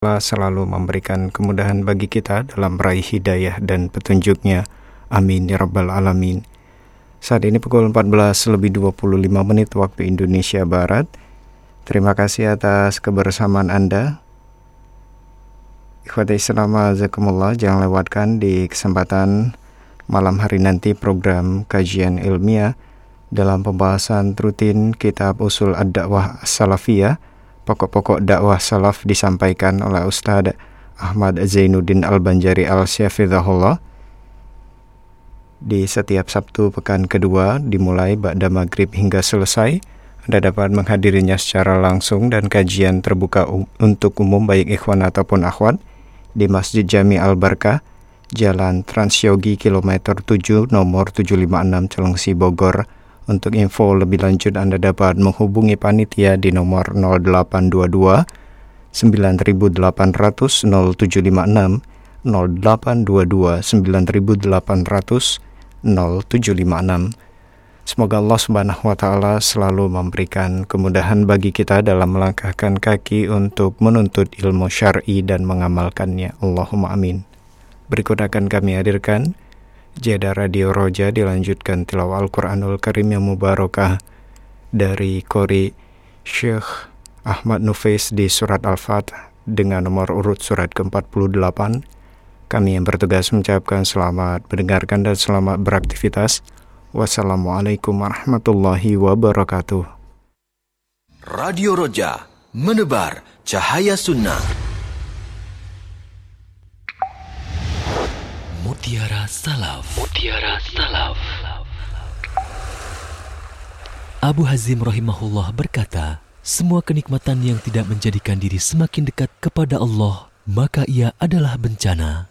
Allah selalu memberikan kemudahan bagi kita dalam meraih hidayah dan petunjuknya. Amin ya rabbal alamin. Saat ini pukul 14:25 waktu Indonesia Barat. Terima kasih atas kebersamaan Anda. Ikhwati Islam azakumullah, jangan lewatkan di kesempatan malam hari nanti program kajian ilmiah dalam pembahasan rutin kitab Usul Ad-Da'wah Salafiyah. Pokok-pokok dakwah salaf disampaikan oleh Ustadz Ahmad Zainuddin Al-Banjari Al-Syafidhahullah di setiap Sabtu pekan kedua dimulai ba'da maghrib hingga selesai. Anda dapat menghadirinya secara langsung dan kajian terbuka untuk umum baik ikhwan ataupun akhwat di Masjid Jami Al-Barkah, Jalan Transyogi Kilometer 7 nomor 756 Cilengsi Bogor. Untuk info lebih lanjut Anda dapat menghubungi panitia di nomor 0822 9800 0756 0822 9800 0756. Semoga Allah Subhanahu wa taala selalu memberikan kemudahan bagi kita dalam melangkahkan kaki untuk menuntut ilmu syar'i dan mengamalkannya. Allahumma amin. Berikut akan kami hadirkan Jeda Radio Roja, dilanjutkan tilawah Al-Quranul Karim yang mubarakah dari Qori Syekh Ahmad Nufais di surat Al-Fatih dengan nomor urut surat ke-48. Kami yang bertugas mengucapkan selamat mendengarkan dan selamat beraktivitas. Wassalamualaikum warahmatullahi wabarakatuh. Radio Roja, menebar cahaya sunnah. Mutiara Salaf. Mutiara Salaf. Abu Hazim rahimahullah berkata, semua kenikmatan yang tidak menjadikan diri semakin dekat kepada Allah, maka ia adalah bencana.